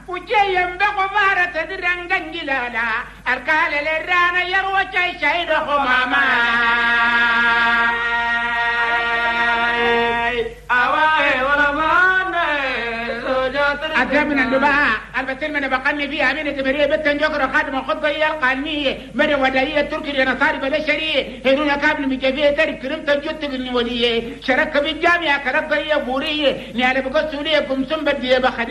وجيا بقفارة درنجن جلالا أركال الرانا يروى شاي شايد خماما أواي ولا مانا أتمنى النباء البتين من بقني فيها من تمرية بتن جوكر خادم الخطبة القانية من ودائية التركي لنصاري بلشرية هيرونا كابل مجافية تاريخ كريم تنجوت النولية شرك بالجامعة كرقية بورية نيالي بقصولية كمسن بدية بخدي